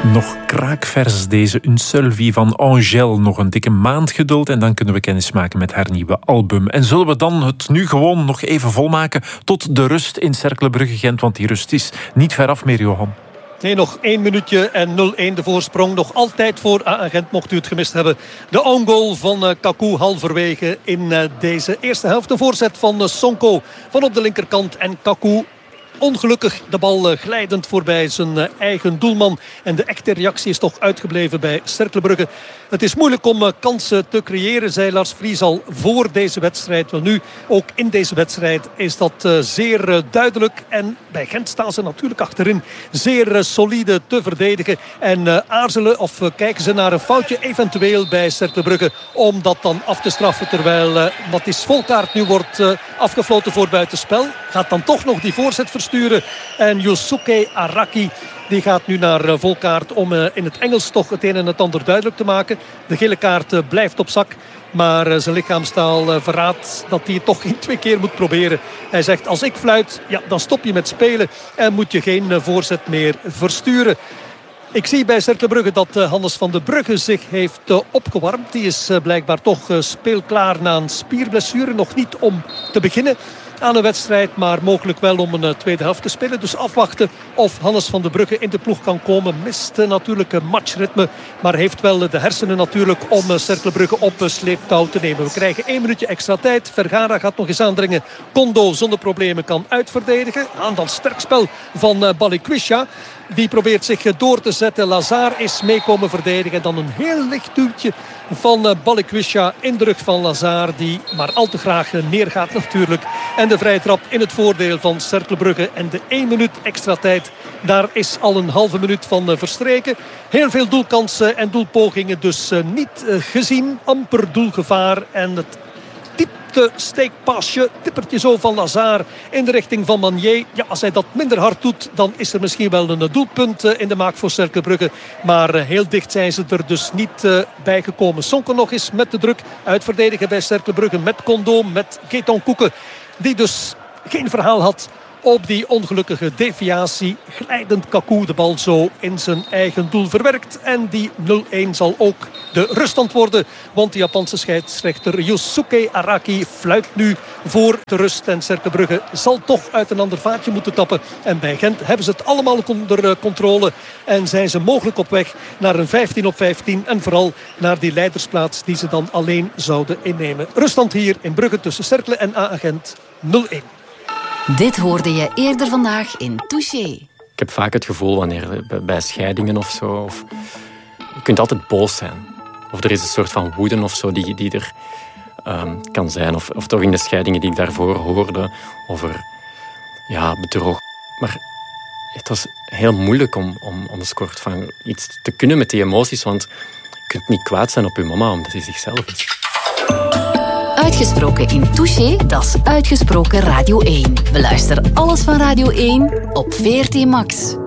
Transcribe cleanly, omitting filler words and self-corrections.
Nog kraakvers deze Une seule vie van Angèle. Nog een dikke maand geduld en dan kunnen we kennis maken met haar nieuwe album. En zullen we dan het nu gewoon nog even volmaken tot de rust in Cercle Brugge-Gent? Want die rust is niet veraf meer, Johan. Nee, nog 1 minuutje en 0-1 de voorsprong. Nog altijd voor Agent, mocht u het gemist hebben. De own goal van Kaku halverwege in deze eerste helft. De voorzet van Sonko van op de linkerkant. En Kaku ongelukkig de bal glijdend voorbij zijn eigen doelman. En de echte reactie is toch uitgebleven bij Cercle Brugge. Het is moeilijk om kansen te creëren, zei Lars Vries al voor deze wedstrijd. Wel nu, ook in deze wedstrijd is dat zeer duidelijk. En bij Gent staan ze natuurlijk achterin zeer solide te verdedigen. En aarzelen of kijken ze naar een foutje eventueel bij Cercle Brugge om dat dan af te straffen. Terwijl Matthijs Volkaert nu wordt afgefloten voor buitenspel. Gaat dan toch nog die voorzet versturen. En Yosuke Araki die gaat nu naar Volkaert om in het Engels toch het een en het ander duidelijk te maken. De gele kaart blijft op zak. Maar zijn lichaamstaal verraadt dat hij het toch geen 2 keer moet proberen. Hij zegt, als ik fluit, ja, dan stop je met spelen. En moet je geen voorzet meer versturen. Ik zie bij Cercle Brugge dat Hannes van de Brugge zich heeft opgewarmd. Die is blijkbaar toch speelklaar na een spierblessure. Nog niet om te beginnen aan een wedstrijd, maar mogelijk wel om een tweede helft te spelen. Dus afwachten of Hannes van de Brugge in de ploeg kan komen. Mist natuurlijk een matchritme, maar heeft wel de hersenen natuurlijk om Cercle Brugge op sleeptouw te nemen. We krijgen 1 minuutje extra tijd. Vergara gaat nog eens aandringen. Kondo zonder problemen kan uitverdedigen. Aan dan sterk spel van Balikwisha. Die probeert zich door te zetten. Lazar is meekomen verdedigen. En dan een heel licht duwtje van Balikwisha in de rug van Lazar. Die maar al te graag neergaat natuurlijk. En de vrije trap in het voordeel van Cercle Brugge. En de 1 minuut extra tijd. Daar is al een halve minuut van verstreken. Heel veel doelkansen en doelpogingen dus niet gezien. Amper doelgevaar. En het diepte steekpasje, tippertje zo van Lazar in de richting van Manier. Ja, als hij dat minder hard doet, dan is er misschien wel een doelpunt in de maak voor Cercle Brugge. Maar heel dicht zijn ze er dus niet bij gekomen. Sonko nog eens met de druk uitverdedigen bij Cercle Brugge. Met Kondo, met Gaëtan Koeken. Die dus geen verhaal had op die ongelukkige deviatie. Glijdend Kaku de bal zo in zijn eigen doel verwerkt. En die 0-1 zal ook de ruststand worden. Want de Japanse scheidsrechter Yosuke Araki fluit nu voor de rust. En Cercle Brugge zal toch uit een ander vaatje moeten tappen. En bij Gent hebben ze het allemaal onder controle. En zijn ze mogelijk op weg naar een 15-15. En vooral naar die leidersplaats die ze dan alleen zouden innemen. Ruststand hier in Brugge tussen Cercle en AA Gent 0-1. Dit hoorde je eerder vandaag in Touché. Ik heb vaak het gevoel wanneer bij scheidingen of zo... Of, je kunt altijd boos zijn. Of er is een soort van woede of zo die er kan zijn. Of toch in de scheidingen die ik daarvoor hoorde over bedrog. Maar het was heel moeilijk om een soort van iets te kunnen met die emoties. Want je kunt niet kwaad zijn op je mama omdat hij zichzelf is. Uitgesproken in Touché, dat is Uitgesproken Radio 1. Beluister alles van Radio 1 op VRT Max.